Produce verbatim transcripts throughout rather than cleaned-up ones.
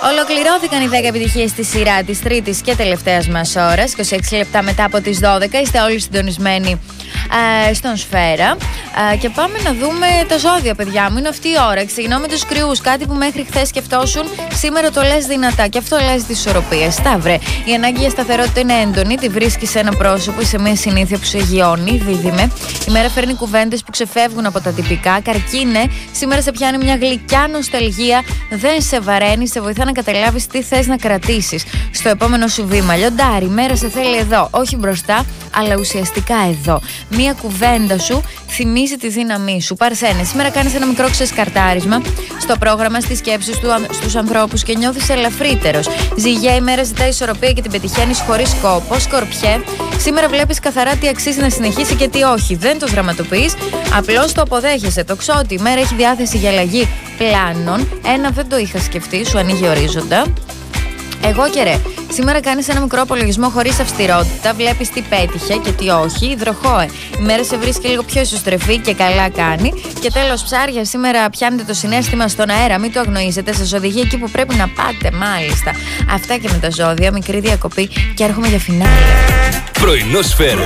Ολοκληρώθηκαν οι δέκα επιτυχίες στη σειρά της τρίτης και τελευταίας μας ώρας, είκοσι έξι λεπτά μετά από τις δώδεκα. Είστε όλοι συντονισμένοι ε, στον Σφαίρα. Ε, και πάμε να δούμε το ζώδιο, παιδιά μου. Είναι αυτή η ώρα. Ξεκινώ με τους κρυούς. Κάτι που μέχρι χθες σκεφτόσουν, σήμερα το λες δυνατά. Και αυτό λες τις ισορροπίες. Σταύρε. Η ανάγκη για σταθερότητα είναι έντονη. Τη βρίσκει σε ένα πρόσωπο ή σε μια συνήθεια που σε γιώνει. Δίδυμε. Η μέρα φέρνει κουβέντες που ξεφεύγουν από τα τυπικά. Καρκίνε. Σήμερα σε πιάνει μια γλυκιά νοσταλγία. Δεν σε βαραίνει. Σε βοηθά να καταλάβεις τι θες να κρατήσεις στο επόμενο σου βήμα. Λιοντάρι, η μέρα σε θέλει εδώ. Όχι μπροστά, αλλά ουσιαστικά εδώ. Μία κουβέντα σου θυμίζει τη δύναμή σου. Παρθένε, σήμερα κάνεις ένα μικρό ξεσκαρτάρισμα στο πρόγραμμα, στις σκέψεις του, στους ανθρώπους και νιώθεις ελαφρύτερος. Ζυγέ, η μέρα ζητάει ισορροπία και την πετυχαίνεις χωρίς κόπο. Σκορπιέ, σήμερα βλέπεις καθαρά τι αξίζει να συνεχίσει και τι όχι. Δεν το δραματοποιείς, απλώς το αποδέχεσαι. Τοξότη, η μέρα έχει διάθεση για αλλαγή πλάνων. Ένα δεν το είχα σκεφτεί, σου ανοίγει ορίζοντα. Εγώ και ρε, σήμερα κάνεις ένα μικρό απολογισμό χωρίς αυστηρότητα, βλέπεις τι πέτυχε και τι όχι. Υδροχόε, η μέρα σε βρίσκει λίγο πιο ισοστρεφή και καλά κάνει. Και τέλος ψάρια, σήμερα πιάνετε το συναίσθημα στον αέρα, μην το αγνοήσετε, σας οδηγεί εκεί που πρέπει να πάτε, μάλιστα. Αυτά και με τα ζώδια, μικρή διακοπή και έρχομαι για φινάλε. Πρωινό Σφαίρα.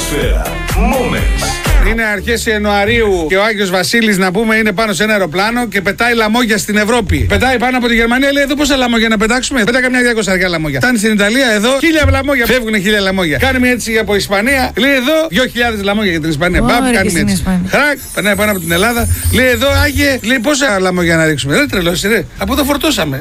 Είναι αρχές Ιανουαρίου και ο Άγιος Βασίλης, να πούμε, είναι πάνω σε ένα αεροπλάνο και πετάει λαμόγια στην Ευρώπη. Πετάει πάνω από τη Γερμανία, λέει εδώ πόσα λαμόγια να πετάξουμε. Πετάει καμιά διακόσια λαμόγια. Φτάνει στην Ιταλία, εδώ χίλια λαμόγια. Φεύγουν χίλια λαμόγια. Κάνει μια έτσι από Ισπανία, λέει εδώ δύο χιλιάδες λαμόγια για την Ισπανία. Μπαμ, κάνει μια έτσι. Χρακ, περνάει πάνω από την Ελλάδα, λέει εδώ Άγιε, λέει πόσα λαμόγια να ρίξουμε. Δεν τρελός, ρε. Από εδώ φορτώσαμε.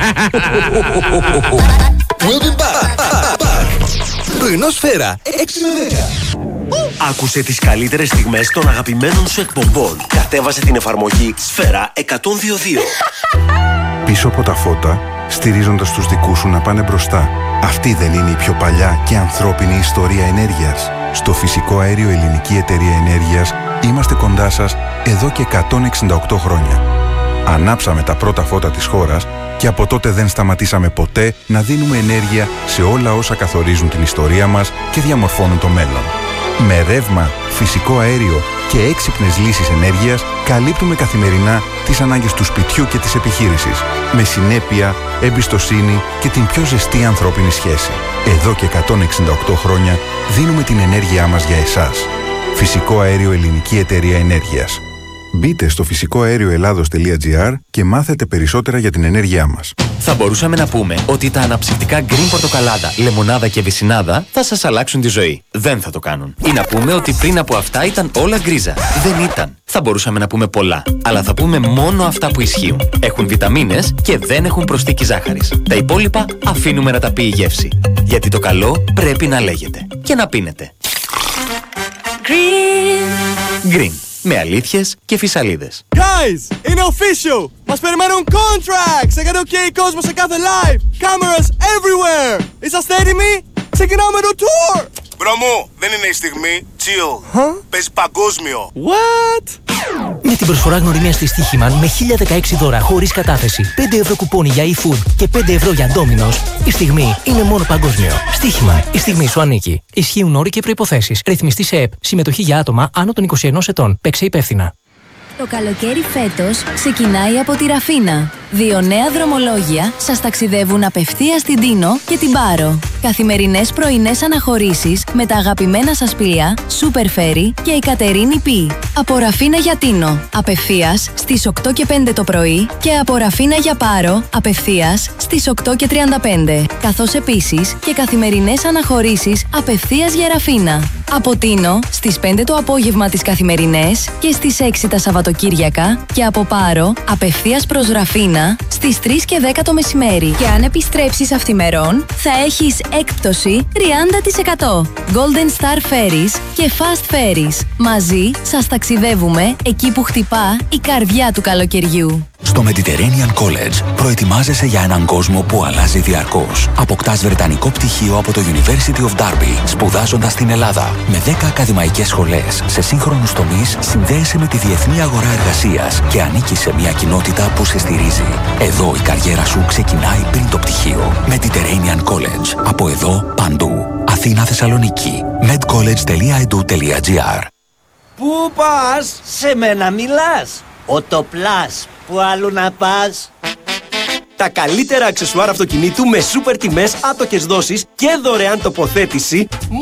Πρωινό Σφαίρα έξι με δέκα. Άκουσε τις καλύτερες στιγμές των αγαπημένων σου εκπομπών. Κατέβασε την εφαρμογή Σφαίρα εκατόν δύο δύο. Πίσω από τα φώτα, στηρίζοντας τους δικούς σου να πάνε μπροστά. Αυτή δεν είναι η πιο παλιά και ανθρώπινη ιστορία ενέργειας? Στο Φυσικό Αέριο Ελληνική Εταιρεία Ενέργειας είμαστε κοντά σας εδώ και εκατόν εξήντα οκτώ χρόνια. Ανάψαμε τα πρώτα φώτα της χώρας και από τότε δεν σταματήσαμε ποτέ να δίνουμε ενέργεια σε όλα όσα καθορίζουν την ιστορία μας και διαμορφώνουν το μέλλον. Με ρεύμα, φυσικό αέριο και έξυπνες λύσεις ενέργειας καλύπτουμε καθημερινά τις ανάγκες του σπιτιού και της επιχείρησης. Με συνέπεια, εμπιστοσύνη και την πιο ζεστή ανθρώπινη σχέση. Εδώ και εκατόν εξήντα οκτώ χρόνια δίνουμε την ενέργειά μας για εσάς. Φυσικό Αέριο Ελληνική Εταιρεία Ενέργειας. Μπείτε στο φυσικό αέριο ελλάδος τελεία τζι άρ και μάθετε περισσότερα για την ενέργειά μας. Θα μπορούσαμε να πούμε ότι τα αναψυκτικά Green Πορτοκαλάδα, Λεμονάδα και Βυσσινάδα θα σας αλλάξουν τη ζωή. Δεν θα το κάνουν. Ή να πούμε ότι πριν από αυτά ήταν όλα γκρίζα. Δεν ήταν. Θα μπορούσαμε να πούμε πολλά. Αλλά θα πούμε μόνο αυτά που ισχύουν. Έχουν βιταμίνες και δεν έχουν προσθήκη ζάχαρης. Τα υπόλοιπα αφήνουμε να τα πει η γεύση. Γιατί το καλό πρέπει να λέγεται. Και να πίνετε. Green. Green. Με αλήθειες και φυσαλίδες. Guys, είναι official! Μας περιμένουν contracts! Έκανε OK κόσμο σε κάθε live! Cameras everywhere! Είσαστε έτοιμοι? Ξεκινάμε το tour! Μπρο μου, δεν είναι η στιγμή. Chill. Huh? Παίζει παγκόσμιο. What? Με την προσφορά γνωριμίας στη Στοίχημαν με χίλια δεκαέξι δώρα χωρίς κατάθεση, πέντε ευρώ κουπόνι για e-food και πέντε ευρώ για Domino's, η στιγμή είναι μόνο παγκόσμιο. Στοίχημαν, η στιγμή σου ανήκει. Ισχύουν όροι και προϋποθέσεις. Ρυθμιστή σε ΕΠ. Συμμετοχή για άτομα άνω των είκοσι ενός ετών. Παίξε υπεύθυνα. Το καλοκαίρι φέτος ξεκινάει από τη Ραφίνα. Δύο νέα δρομολόγια σας ταξιδεύουν απευθείας στην Τίνο και την Πάρο. Καθημερινές πρωινές αναχωρήσεις με τα αγαπημένα σας πλοία Super Ferry και η Κατερίνη Πι. Από Ραφίνα για Τίνο, απευθείας στις οκτώ και πέντε το πρωί και από Ραφίνα για Πάρο, απευθείας στις οκτώ και τριάντα πέντε. Καθώς επίσης και καθημερινές αναχωρήσεις απευθείας για Ραφίνα. Από Τίνο στις πέντε το απόγευμα τις καθημερινές και στις έξι τα Σαββατοκύριακα και από Πάρο απευθείας προς Ραφίνα στις τρεις και δέκα το μεσημέρι. Και αν επιστρέψεις αυθημερών θα έχεις έκπτωση τριάντα τοις εκατό. Golden Star Ferries και Fast Ferries. Μαζί σας ταξιδεύουμε εκεί που χτυπά η καρδιά του καλοκαιριού. Στο Mediterranean College προετοιμάζεσαι για έναν κόσμο που αλλάζει διαρκώς. Αποκτάς βρετανικό πτυχίο από το University of Derby, σπουδάζοντας στην Ελλάδα. Με δέκα ακαδημαϊκές σχολές σε σύγχρονους τομείς, συνδέεσαι με τη διεθνή αγορά εργασίας και ανήκεις σε μια κοινότητα που σε στηρίζει. Εδώ η καριέρα σου ξεκινάει πριν το πτυχίο. Mediterranean College. Από εδώ, παντού. Αθήνα, Θεσσαλονίκη. medcollege τελεία e d u τελεία g r. Πού πας? Σε μένα μιλάς? Ο το Plus, που άλλου να πας? Τα καλύτερα αξεσουάρ αυτοκινήτου με σούπερ τιμές, άτοκες δόσεις και δωρεάν τοποθέτηση